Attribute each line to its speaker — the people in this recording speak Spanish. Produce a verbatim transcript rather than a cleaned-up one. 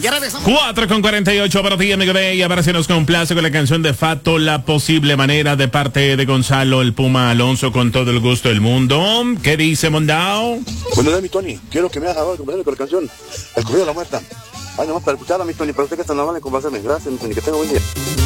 Speaker 1: Ya regresamos.
Speaker 2: cuatro con cuarenta y ocho para ti, amigo de ella. Ahora se nos complace con la canción de Fato, La Posible Manera, de parte de Gonzalo el Puma Alonso, con todo el gusto del mundo. ¿Qué dice Mondao?
Speaker 3: Buenos días, mi Tony. Quiero que me hagas favor de complacerme con la canción El Corrido de la Muerta. Ay, nomás para escucharla, mi Tony. Para usted que está normal en complacerme. Gracias, mi Tony. Que tenga buen día.